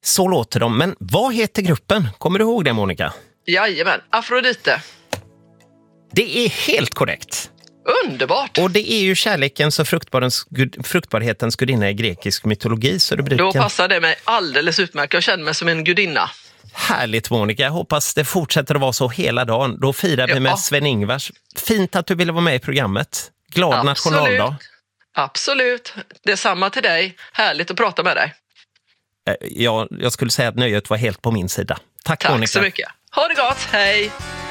Så låter de. Men vad heter gruppen? Kommer du ihåg det, Monica? Jajamän, Afrodite. Det är helt korrekt. Underbart. Och det är ju kärlekens och fruktbarhetens gudinna i grekisk mytologi. Så rubriken... Då passar det mig alldeles utmärkt. Jag känner mig som en gudinna. Härligt, Monica. Jag hoppas det fortsätter att vara så hela dagen. Då firar vi med Sven-Ingvars. Fint att du ville vara med i programmet. Glad nationaldag. Absolut. Detsamma till dig. Härligt att prata med dig. Jag skulle säga att nöjet var helt på min sida. Tack Monica. Tack så mycket. Ha det gott. Hej.